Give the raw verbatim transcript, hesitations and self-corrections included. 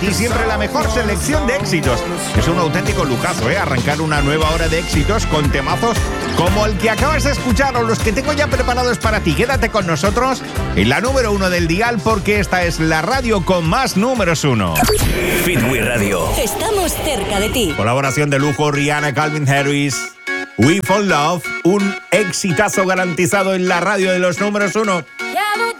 ti siempre la mejor selección de éxitos. Es un auténtico lujazo, ¿eh? Arrancar una nueva hora de éxitos con temazos como el que acabas de escuchar o los que tengo ya preparados para ti. Quédate con nosotros en la número uno del dial porque esta es la radio con más números uno. Fitway Radio. Estamos cerca de ti. Colaboración de lujo Rihanna, Calvin Harris. We Fall Love, un exitazo garantizado en la radio de los números uno. Yeah,